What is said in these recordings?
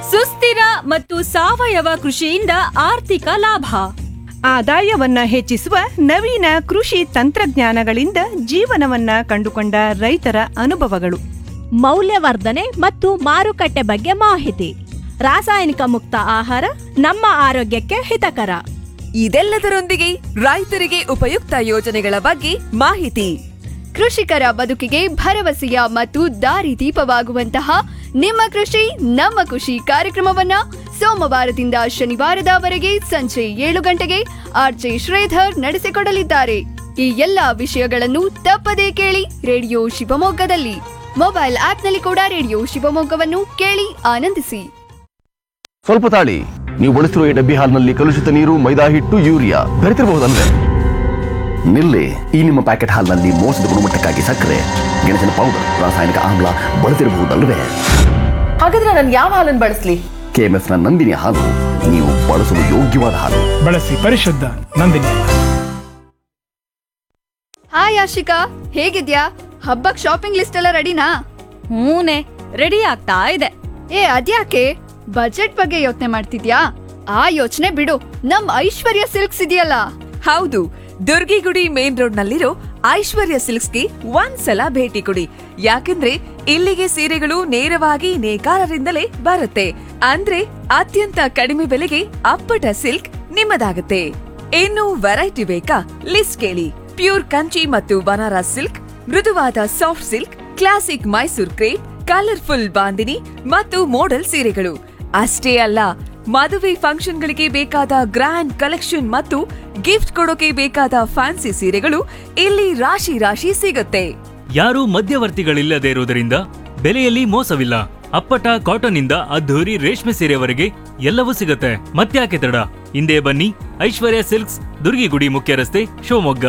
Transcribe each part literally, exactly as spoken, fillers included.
ಸುಸ್ಥಿರ ಮತ್ತು ಸಾವಯವ ಕೃಷಿಯಿಂದ ಆರ್ಥಿಕ ಲಾಭ, ಆದಾಯವನ್ನ ಹೆಚ್ಚಿಸುವ ನವೀನ ಕೃಷಿ ತಂತ್ರಜ್ಞಾನಗಳಿಂದ ಜೀವನವನ್ನ ಕಂಡುಕೊಂಡ ರೈತರ ಅನುಭವಗಳು, ಮೌಲ್ಯವರ್ಧನೆ ಮತ್ತು ಮಾರುಕಟ್ಟೆ ಬಗ್ಗೆ ಮಾಹಿತಿ, ರಾಸಾಯನಿಕ ಮುಕ್ತ ಆಹಾರ ನಮ್ಮ ಆರೋಗ್ಯಕ್ಕೆ ಹಿತಕರ. ಇದೆಲ್ಲದರೊಂದಿಗೆ ರೈತರಿಗೆ ಉಪಯುಕ್ತ ಯೋಜನೆಗಳ ಬಗ್ಗೆ ಮಾಹಿತಿ, ಕೃಷಿಕರ ಬದುಕಿಗೆ ಭರವಸೆಯ ಮತ್ತು ದಾರಿದೀಪವಾಗುವಂತಹ ನಿಮ್ಮ ಕೃಷಿ ನಮ್ಮ ಖುಷಿ ಕಾರ್ಯಕ್ರಮವನ್ನ ಸೋಮವಾರದಿಂದ ಶನಿವಾರದವರೆಗೆ ಸಂಜೆ ಏಳು ಗಂಟೆಗೆ ಆರ್ಜೆ ಶ್ರೀಧರ್ ನಡೆಸಿಕೊಡಲಿದ್ದಾರೆ. ಈ ಎಲ್ಲಾ ವಿಷಯಗಳನ್ನು ತಪ್ಪದೇ ಕೇಳಿ ರೇಡಿಯೋ ಶಿವಮೊಗ್ಗದಲ್ಲಿ. ಮೊಬೈಲ್ ಆಪ್ನಲ್ಲಿ ಕೂಡ ರೇಡಿಯೋ ಶಿವಮೊಗ್ಗವನ್ನು ಕೇಳಿ ಆನಂದಿಸಿ. ಸ್ವಲ್ಪ ತಾಳಿ, ನೀವು ಬಳಸಿರುವ ಈ ಡಬ್ಬಿ ಹಾಲ್ನಲ್ಲಿ ಕಲುಷಿತ ನೀರು, ಮೈದಾ ಹಿಟ್ಟು, ಯೂರಿಯಾ ಬೆರೆತಿರಬಹುದಲ್ವೇ? ನಿಲ್ಲಿ, ಈ ನಿಮ್ಮ ಪ್ಯಾಕೆಟ್ ಹಾಲ್ನಲ್ಲಿ ಮೋಸದ ಗುಣಮಟ್ಟಕ್ಕಾಗಿ ಸಕ್ಕರೆ, ಗೆಣಸಿನ ಪೌಡರ್, ರಾಸಾಯನಿಕ ಆಮ್ಲ ಬಳಸಿರಬಹುದಲ್ವೇ? ಹಾಗಾದ್ರೆ ನಾನು ಯಾವ ಹಾಲನ್ನು ಬಳಸಲಿ? ಕೆಎಂಎಫ್ ನ ನಂದಿನಿ ಹಾಲು ನೀವು ಬಳಸಲು ಯೋಗ್ಯವಾದ ಹಾಲು. ಬಳಸಿ ಪರಿಶುದ್ಧ ನಂದಿನಿ. ಹಾಯ್ ಆಶಿಕಾ, ಹೇಗಿದ್ಯಾ? ಹಬ್ಬಕ್ ಶಾಪಿಂಗ್ ಲಿಸ್ಟ್ ಎಲ್ಲ ರೆಡಿನಾ? ಹೂನೆ ರೆಡಿ ಆಗ್ತಾ ಇದೆ. ಏ ಅದ್ಯಾಕೆ ಬಜೆಟ್ ಬಗ್ಗೆ ಯೋಚನೆ ಮಾಡ್ತಿದ್ಯಾ? ಆ ಯೋಚನೆ ಬಿಡು, ನಮ್ ಐಶ್ವರ್ಯ ಸಿಲ್ಕ್ಸ್ ಇದೆಯಲ್ಲ. ಹೌದು, ದುರ್ಗಿಗುಡಿ ಮೇನ್ ರೋಡ್ ನಲ್ಲಿರೋ ಐಶ್ವರ್ಯ ಸಿಲ್ಕ್ಸ್ಗೆ ಒಂದ್ಸಲ ಭೇಟಿ ಕೊಡಿ. ಯಾಕಂದ್ರೆ ಇಲ್ಲಿಗೆ ಸೀರೆಗಳು ನೇರವಾಗಿ ನೇಕಾರರಿಂದಲೇ ಬರುತ್ತೆ. ಅಂದ್ರೆ ಅತ್ಯಂತ ಕಡಿಮೆ ಬೆಲೆಗೆ ಅಪ್ಪಟ ಸಿಲ್ಕ್ ನಿಮ್ಮದಾಗುತ್ತೆ. ಇನ್ನು ವೆರೈಟಿ ಬೇಕಾ? ಲಿಸ್ಟ್ ಕೇಳಿ. ಪ್ಯೂರ್ ಕಂಚಿ ಮತ್ತು ಬನಾರಸ್ ಸಿಲ್ಕ್, ಮೃದುವಾದ soft silk, classic Mysore crepe, colourful bandhani ಮತ್ತು ಮೋಡಲ್ ಸೀರೆಗಳು ಅಷ್ಟೇ ಅಲ್ಲ, ಮದುವೆ ಫಂಕ್ಷನ್ಗಳಿಗೆ ಬೇಕಾದ ಗ್ರ್ಯಾಂಡ್ ಕಲೆಕ್ಷನ್ ಮತ್ತು ಗಿಫ್ಟ್ ಕೊಡೋಕೆ ಬೇಕಾದ ಫ್ಯಾನ್ಸಿ ಸೀರೆಗಳು ಇಲ್ಲಿ ರಾಶಿ ರಾಶಿ ಸಿಗುತ್ತೆ. ಯಾರೂ ಮಧ್ಯವರ್ತಿಗಳಿಲ್ಲದೆ ಇರುವುದರಿಂದ ಬೆಲೆಯಲ್ಲಿ ಮೋಸವಿಲ್ಲ. ಅಪ್ಪಟ ಕಾಟನ್ ಇಂದ ಅದ್ಧೂರಿ ರೇಷ್ಮೆ ಸೀರೆವರೆಗೆ ಎಲ್ಲವೂ ಸಿಗುತ್ತೆ. ಮತ್ತ್ಯಾಕೆ ತಡ, ಹಿಂದೆ ಬನ್ನಿ. ಐಶ್ವರ್ಯ ಸಿಲ್ಕ್ಸ್, ದುರ್ಗಿಗುಡಿ ಮುಖ್ಯ ರಸ್ತೆ, ಶಿವಮೊಗ್ಗ.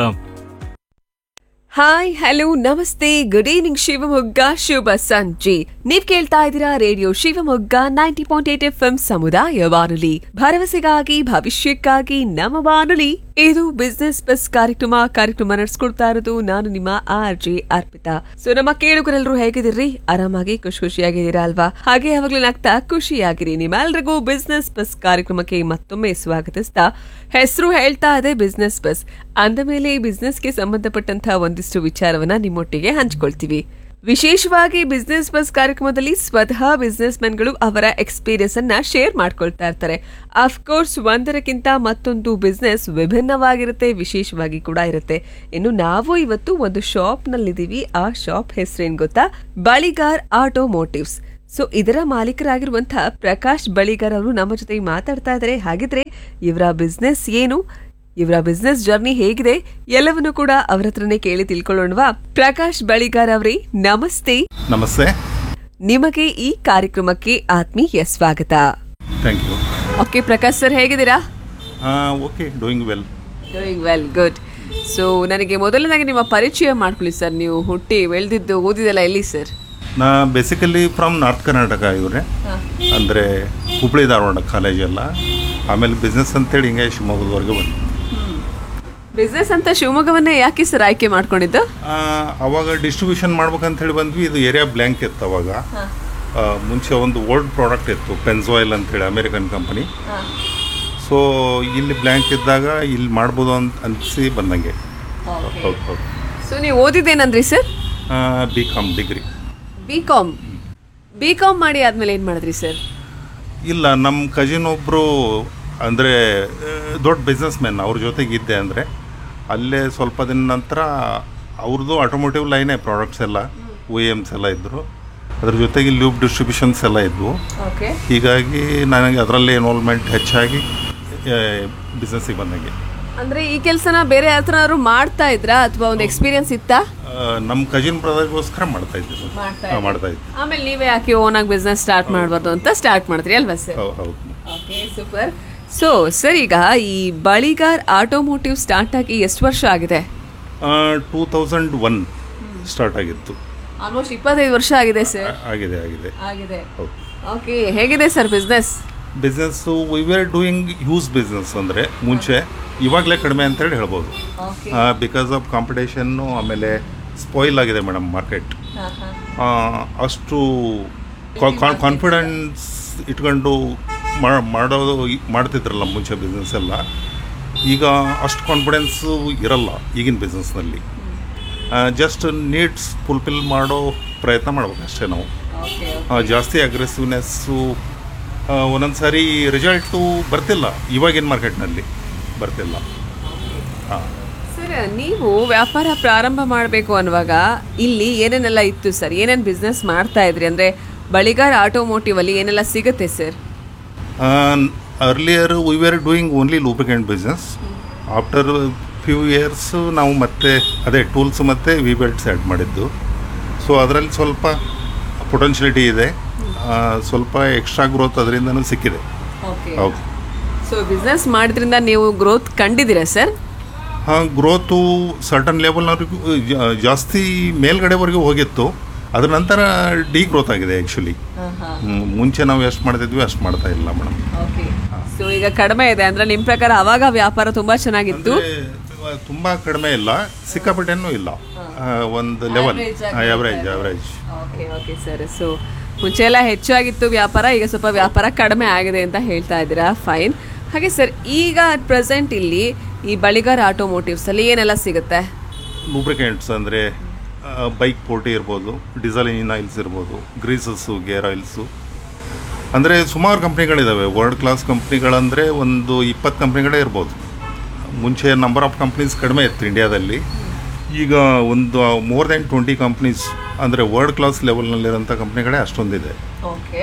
ಹಾಯ್, ಹಲೋ, ನಮಸ್ತೆ, ಗುಡ್ ಈವ್ನಿಂಗ್ ಶಿವಮೊಗ್ಗ, ಶುಭ ಸಂಜೆ. ನೀವ್ ಕೇಳ್ತಾ ಇದ್ದೀರಾ radio Shivamogga ninety point eight F M ಸಮುದಾಯ ಬಾನುಲಿ, ಭರವಸೆಗಾಗಿ ಭವಿಷ್ಯಕ್ಕಾಗಿ ನಮ್ಮ ಬಾನುಲಿ. ಇದು ಬಿಸ್ನೆಸ್ ಬಸ್ ಕಾರ್ಯಕ್ರಮ. ಕಾರ್ಯಕ್ರಮ ನಡೆಸ್ಕೊಡ್ತಾ ಇರೋದು ನಾನು ನಿಮ್ಮ ಆರ್ ಜೆ ಅರ್ಪಿತಾ. ಸೊ ನಮ್ಮ ಕೇಳುಗರೆಲ್ಲರೂ ಹೇಗಿದ್ದೀರಿ? ಆರಾಮಾಗಿ ಖುಷಿ ಖುಷಿಯಾಗಿದ್ದೀರಾ ಅಲ್ವಾ? ಹಾಗೆ ಯಾವಾಗ್ಲೂ ನಾಗ್ತಾ ಖುಷಿಯಾಗಿರಿ. ನಿಮ್ಮೆಲ್ರಿಗೂ ಬಿಸ್ನೆಸ್ ಬಸ್ ಕಾರ್ಯಕ್ರಮಕ್ಕೆ ಮತ್ತೊಮ್ಮೆ ಸ್ವಾಗತಿಸ್ತಾ, ಹೆಸರು ಹೇಳ್ತಾ ಇದೆ ಬಿಸ್ನೆಸ್ ಬಸ್ ಅಂದ ಮೇಲೆ ಬಿಸ್ನೆಸ್ಗೆ ಸಂಬಂಧಪಟ್ಟಂತಹ ಒಂದಿಷ್ಟು ವಿಚಾರವನ್ನ ನಿಮ್ಮೊಟ್ಟಿಗೆ ಹಂಚ್ಕೊಳ್ತೀವಿ. ವಿಶೇಷವಾಗಿ ಬಿಸ್ನೆಸ್ ಬಸ್ ಕಾರ್ಯಕ್ರಮದಲ್ಲಿ ಸ್ವತಃ ಬಿಸ್ನೆಸ್ ಮೆನ್ಗಳು ಅವರ ಎಕ್ಸ್ಪೀರಿಯನ್ಸ್ ಅನ್ನ ಶೇರ್ ಮಾಡ್ಕೊಳ್ತಾ ಇರ್ತಾರೆ. ಅಫ್ಕೋರ್ಸ್ ಒಂದರಕ್ಕಿಂತ ಮತ್ತೊಂದು ಬಿಸ್ನೆಸ್ ವಿಭಿನ್ನವಾಗಿರುತ್ತೆ, ವಿಶೇಷವಾಗಿ ಕೂಡ ಇರುತ್ತೆ. ಇನ್ನು ನಾವು ಇವತ್ತು ಒಂದು ಶಾಪ್ ನಲ್ಲಿದ್ದೀವಿ. ಆ ಶಾಪ್ ಹೆಸರೇನ್ ಗೊತ್ತಾ? ಬಳಿಗಾರ್ ಆಟೋಮೋಟಿವ್ಸ್. ಸೊ ಇದರ ಮಾಲೀಕರಾಗಿರುವಂತಹ ಪ್ರಕಾಶ್ ಬಳಿಗಾರ್ ಅವರು ನಮ್ಮ ಜೊತೆ ಮಾತಾಡ್ತಾ ಇದ್ದಾರೆ. ಹಾಗಿದ್ರೆ ಇವರ ಬಿಸ್ನೆಸ್ ಏನು, ಇವರ ಬಿಸ್ನೆಸ್ ಜರ್ನಿ ಹೇಗಿದೆ, ಎಲ್ಲವನ್ನೂ ಕೂಡ ಅವರ ಹತ್ರನೇ ಕೇಳಿ ತಿಳ್ಕೊಳ್ಳೋಣವಾ? ಪ್ರಕಾಶ್ ಬಳಿಗಾರ್ ಅವರೇ, ನಮಸ್ತೆ. ನಮಸ್ತೆ. ನಿಮಗೆ ಈ ಕಾರ್ಯಕ್ರಮಕ್ಕೆ ಆತ್ಮೀಯ ಸ್ವಾಗತ. Thank you. Okay Prakash sir, ಹೇಗಿದ್ದೀರಾ? Okay, doing well. Doing well, good. So ನನಗೆ ಮೊದಲನಾಗಿ ನಿಮ್ಮ ಪರಿಚಯ ಮಾಡ್ಕೊಳ್ಳಿ ಸರ್. ನೀವು ಹುಟ್ಟಿ ಬೆಳೆದಿದ್ದು ಓದಿದೆಲ್ಲ ಎಲ್ಲಿ ಸರ್? ನಾ ಬೇಸಿಕಲಿ ಫ್ರಮ್ ನಾರ್ತ್ ಕರ್ನಾಟಕ ಇವರೇ, ಅಂದರೆ ಹುಬ್ಳಿ ಧಾರವಾಡ ಕಾಲೇಜೆಲ್ಲ. ಆಮೇಲೆ ಬಿಸ್ನೆಸ್ ಅಂತೇಳಿ ಹಿಂಗೆ ಶಿವಮೊಗ್ಗದವರೆಗೆ ಬಂದು. ಬಿಸ್ನೆಸ್ ಅಂತ ಶಿವಮೊಗ್ಗವನ್ನೇ ಯಾಕೆ ಸರ್ ಆಯ್ಕೆ ಮಾಡ್ಕೊಂಡಿದ್ದು? ಅವಾಗ ಡಿಸ್ಟ್ರಿಬ್ಯೂಷನ್ ಮಾಡ್ಬೇಕಂತ ಹೇಳಿ ಬಂದ್ವಿ. ಇದು ಏರಿಯಾ ಬ್ಲ್ಯಾಂಕ್ ಇತ್ತು ಅವಾಗ. ಮುಂಚೆ ಒಂದು ಓಲ್ಡ್ ಪ್ರಾಡಕ್ಟ್ ಇತ್ತು, ಪೆನ್ಸಾಯಿಲ್ ಅಂತೇಳಿ, ಅಮೇರಿಕನ್ ಕಂಪನಿ. ಸೊ ಇಲ್ಲಿ ಬ್ಲ್ಯಾಂಕ್ ಇದ್ದಾಗ ಇಲ್ಲಿ ಮಾಡ್ಬೋದು ಅಂತ ಅನಿಸಿ ಬಂದಂಗೆ. ಹೌದು ಹೌದು. ಸೊ ನೀವು ಓದಿದ್ದೇನಂದ್ರಿ sir? B com degree. B com B com ಮಾಡಿ ಆದಮೇಲೆ ಏನು ಮಾಡಿದ್ರಿ ಸರ್? ಇಲ್ಲ, ನಮ್ಮ ಕಜಿನ್ ಒಬ್ಬರು ಅಂದರೆ ದೊಡ್ಡ ಬಿಸ್ನೆಸ್ ಮ್ಯಾನ್, ಅವ್ರ ಜೊತೆಗಿದ್ದೆ. ಅಂದರೆ ಅಲ್ಲೇ ಸ್ವಲ್ಪ ದಿನ ನಂತರ ಅವ್ರದ್ದು ಆಟೋಮೋಟಿವ್ ಲೈನೇ ಪ್ರಾಡಕ್ಟ್ಸ್ ಎಲ್ಲ, ಒ ಇ ಎಮ್ಸ್ ಎಲ್ಲ ಇದ್ದರು. ಅದ್ರ ಜೊತೆಗೆ ಲೂಬ್ ಡಿಸ್ಟ್ರಿಬ್ಯೂಷನ್ಸ್ ಎಲ್ಲ ಇದ್ವು. ಹೀಗಾಗಿ ನನಗೆ ಅದರಲ್ಲೇ ಇನ್ವಾಲ್ವ್ಮೆಂಟ್ ಹೆಚ್ಚಾಗಿ ಬಿಸ್ನೆಸ್ಸಿಗೆ ಬಂದಂಗೆ. ಅಂದರೆ ಈ ಕೆಲಸನ ಬೇರೆ ಯಾವ ಥರ ಮಾಡ್ತಾ ಇದ್ರಾ ಅಥವಾ ಒಂದು ಎಕ್ಸ್ಪೀರಿಯನ್ಸ್ ಇತ್ತಾ? ನಮ್ಮ ಕಜಿನ್ ಬ್ರದರ್ಗೋಸ್ಕರ ಮಾಡ್ತಾ ಇದ್ದೆ ಮಾಡ್ತಾ ಇದ್ದೆ ಆಮೇಲೆ ನೀವೇ ಯಾಕೆ ಓನಾಗಿ ಬಿಸ್ನೆಸ್ ಸ್ಟಾರ್ಟ್ ಮಾಡಬಾರ್ದು ಅಂತ ಸ್ಟಾರ್ಟ್ ಮಾಡಿದ್ರಿ ಅಲ್ವಾ ಸರ್? ಹೌದು. Okay, super. ಸೊ ಸರ್, ಈಗ ಈ ಬಳಿಗಾರ್ ಆಟೋಮೋಟಿವ್ ಸ್ಟಾರ್ಟ್ ಆಗಿ ಎಷ್ಟು ವರ್ಷ ಆಗಿದೆ? ಟೂ ತೌಸಂಡ್ ಒನ್ ಸ್ಟಾರ್ಟ್ ಆಗಿತ್ತು. ಆಲ್ಮೋಸ್ಟ್ ಇಪ್ಪತ್ತೈದು ವರ್ಷ ಆಗಿದೆ ಸರ್. ಆಗಿದೆ ಆಗಿದೆ ಆಗಿದೆ ಓಕೆ, ಹೇಗಿದೆ sir business? Business we are doing Hughes business. ಅಂದರೆ ಮುಂಚೆ, ಇವಾಗಲೇ ಕಡಿಮೆ ಅಂತೇಳಿ ಹೇಳ್ಬೋದು. ಬಿಕಾಸ್ ಆಫ್ ಕಾಂಪಿಟೇಷನ್ನು, ಆಮೇಲೆ ಸ್ಪಾಯಿಲ್ ಆಗಿದೆ ಮೇಡಮ್ ಮಾರ್ಕೆಟ್. ಅಷ್ಟು ಕಾನ್ಫಿಡೆನ್ಸ್ ಇಟ್ಕೊಂಡು ಮಾ- ಮಾಡೋದು ಮಾಡ್ತಿದ್ರಲ್ಲ ಮುಂಚೆ ಬಿಸ್ನೆಸ್ ಎಲ್ಲ, ಈಗ ಅಷ್ಟು ಕಾನ್ಫಿಡೆನ್ಸು ಇರಲ್ಲ ಈಗಿನ ಬಿಸ್ನೆಸ್ನಲ್ಲಿ. ಜಸ್ಟ್ ನೀಡ್ಸ್ ಫುಲ್ಫಿಲ್ ಮಾಡೋ ಪ್ರಯತ್ನ ಮಾಡ್ಬೇಕು ಅಷ್ಟೇ ನಾವು. ಆ, ಜಾಸ್ತಿ ಅಗ್ರೆಸಿವ್ನೆಸ್ಸು ಒಂದೊಂದು ಸಾರಿ ರಿಸಲ್ಟು ಬರ್ತಿಲ್ಲ, ಇವಾಗಿನ ಮಾರ್ಕೆಟ್ನಲ್ಲಿ ಬರ್ತಿಲ್ಲ. ಹಾಂ ಸರ್, ನೀವು ವ್ಯಾಪಾರ ಪ್ರಾರಂಭ ಮಾಡಬೇಕು ಅನ್ನುವಾಗ ಇಲ್ಲಿ ಏನೇನೆಲ್ಲ ಇತ್ತು ಸರ್? ಏನೇನು ಬಿಸ್ನೆಸ್ ಮಾಡ್ತಾ ಇದ್ರಿ? ಅಂದರೆ ಬಳಿಗಾರ್ ಆಟೋಮೋಟಿವ್ ಅಲ್ಲಿ ಏನೆಲ್ಲ ಸಿಗುತ್ತೆ sir? Earlier we are doing only lubricant business. After few years ನಾವು ಮತ್ತೆ ಅದೇ ಟೂಲ್ಸ್ ಮತ್ತು ವಿ ಬೆಲ್ಟ್ಸ್ ಆ್ಯಡ್ ಮಾಡಿದ್ದು. ಸೊ ಅದರಲ್ಲಿ ಸ್ವಲ್ಪ ಪೊಟೆನ್ಷಿಯಲಿಟಿ ಇದೆ, ಆ, ಸ್ವಲ್ಪ ಎಕ್ಸ್ಟ್ರಾ ಗ್ರೋತ್ ಅದರಿಂದನೂ ಸಿಕ್ಕಿದೆ. ಹೌದು. ಸೊ ಬಿಸ್ನೆಸ್ ಮಾಡಿದ್ರಿಂದ ನೀವು ಗ್ರೋತ್ ಕಂಡಿದ್ದೀರಾ ಸರ್? ಹಾಂ, ಗ್ರೋತು ಸರ್ಟನ್ ಲೆವೆಲ್ನವರೆಗೂ ಜಾಸ್ತಿ ಮೇಲ್ಗಡೆವರೆಗೂ ಹೋಗಿತ್ತು. ಅದ್ರ ನಂತರ ಡಿ ಗ್ರೋತ್ ಆಗಿದೆ ಆ್ಯಕ್ಚುಲಿ. ಮುಂಚೆ ನಾವು ಎಷ್ಟು ಮಾಡ್ತಿದ್ವಿ ಅಷ್ಟು ಮಾಡ್ತಾ ಇಲ್ಲ ಮೇಡಮ್. ಸೊ ಈಗ ಕಡಿಮೆ ಇದೆ ಅಂದರೆ ನಿಮ್ಮ ಪ್ರಕಾರ ಅವಾಗ ವ್ಯಾಪಾರ ತುಂಬ ಚೆನ್ನಾಗಿತ್ತು? ತುಂಬ ಕಡಿಮೆ ಇಲ್ಲ, ಸಿಕ್ಕಾಪಟ್ಟೆನೂ ಇಲ್ಲ, ಒಂದು level average average. Okay okay sir. So ಮುಂಚೆ ಎಲ್ಲ ಹೆಚ್ಚಾಗಿತ್ತು ವ್ಯಾಪಾರ, ಈಗ ಸ್ವಲ್ಪ ವ್ಯಾಪಾರ ಕಡಿಮೆ ಆಗಿದೆ ಅಂತ ಹೇಳ್ತಾ ಇದ್ದೀರಾ. ಫೈನ್. ಹಾಗೆ ಸರ್, ಈಗ ಅಟ್ ಪ್ರೆಸೆಂಟ್ ಇಲ್ಲಿ ಈ ಬಳಿಗಾರ್ ಆಟೋಮೋಟಿವ್ಸ್ ಅಲ್ಲಿ ಏನೆಲ್ಲ ಸಿಗುತ್ತೆ? ಲೂಬ್ರಿಕೆಂಟ್ಸ್ ಅಂದರೆ ಬೈಕ್ ಪೋರ್ಟಿ ಇರ್ಬೋದು, ಡೀಸೆಲ್ ಇಂಜಿನ್ ಆಯಿಲ್ಸ್ ಇರ್ಬೋದು, ಗ್ರೀಸಸ್ಸು, ಗೇರ್ ಆಯಿಲ್ಸು, ಅಂದರೆ ಸುಮಾರು ಕಂಪ್ನಿಗಳಿದ್ದಾವೆ. ವರ್ಲ್ಡ್ ಕ್ಲಾಸ್ ಕಂಪ್ನಿಗಳಂದರೆ ಒಂದು ಇಪ್ಪತ್ತು ಕಂಪ್ನಿಗಳೇ ಇರ್ಬೋದು. ಮುಂಚೆ ನಂಬರ್ ಆಫ್ ಕಂಪ್ನೀಸ್ ಕಡಿಮೆ ಇತ್ತು ಇಂಡಿಯಾದಲ್ಲಿ, ಈಗ ಒಂದು ಮೋರ್ ದ್ಯಾನ್ ಟ್ವೆಂಟಿ ಕಂಪ್ನೀಸ್, ಅಂದರೆ ವರ್ಲ್ಡ್ ಕ್ಲಾಸ್ ಲೆವೆಲ್ನಲ್ಲಿರೋಂಥ ಕಂಪ್ನಿಗಳೇ ಅಷ್ಟೊಂದಿದೆ. ಓಕೆ.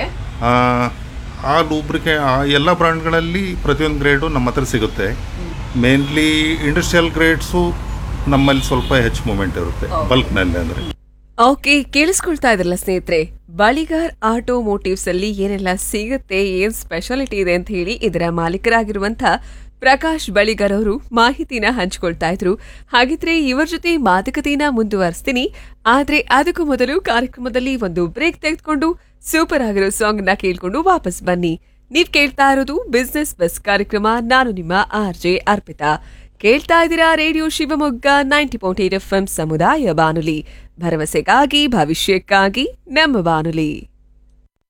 ಆ ಲೂಬ್ರಿಕೆ ಆ ಎಲ್ಲ ಬ್ರ್ಯಾಂಡ್ಗಳಲ್ಲಿ ಪ್ರತಿಯೊಂದು ಗ್ರೇಡು ನಮ್ಮ ಹತ್ರ ಸಿಗುತ್ತೆ. ಮೇನ್ಲಿ ಇಂಡಸ್ಟ್ರಿಯಲ್ ಗ್ರೇಡ್ಸು ನಮ್ಮಲ್ಲಿ ಸ್ವಲ್ಪ ಹೆಚ್ಚು ಮೂಮೆಂಟ್ ಇರುತ್ತೆ ಬಲ್ಕ್ನಲ್ಲಿ. ಅಂದರೆ ಓಕೆ, ಕೇಳಿಸ್ಕೊಳ್ತಾ ಇದ್ರಲ್ಲ ಸ್ನೇಹಿತರೆ, ಬಳಿಗಾರ್ ಆಟೋಮೋಟಿವ್ಸ್ ಅಲ್ಲಿ ಏನೆಲ್ಲ ಸಿಗುತ್ತೆ, ಏನ್ ಸ್ಪೆಷಾಲಿಟಿ ಇದೆ ಅಂತ ಹೇಳಿ ಇದರ ಮಾಲೀಕರಾಗಿರುವಂತ ಪ್ರಕಾಶ್ ಬಳಿಗಾರ್ ಅವರು ಮಾಹಿತಿನ ಹಂಚಿಕೊಳ್ತಾ ಇದ್ರು. ಹಾಗಿದ್ರೆ ಇವರ ಜೊತೆ ಮಾತುಕತೆನ ಮುಂದುವರಿಸ್ತೀನಿ. ಆದ್ರೆ ಅದಕ್ಕೂ ಮೊದಲು ಕಾರ್ಯಕ್ರಮದಲ್ಲಿ ಒಂದು ಬ್ರೇಕ್ ತೆಗೆದುಕೊಂಡು ಸೂಪರ್ ಆಗಿರೋ ಸಾಂಗ್ ನ ಕೇಳ್ಕೊಂಡು ವಾಪಸ್ ಬನ್ನಿ. ನೀವ್ ಕೇಳ್ತಾ ಇರೋದು ಬಿಸ್ನೆಸ್ ಬಸ್ ಕಾರ್ಯಕ್ರಮ. ನಾನು ನಿಮ್ಮ ಆರ್ ಜೆ ಅರ್ಪಿತಾ. ಕೇಳ್ತಾ ಇದ್ದೀರಾ radio Shivamogga ninety point eight F M ಸಮುದಾಯ ಬಾನುಲಿ, ಭರವಸೆಗಾಗಿ ಭವಿಷ್ಯಕ್ಕಾಗಿ ನಮ್ಮ ಬಾನುಲಿ.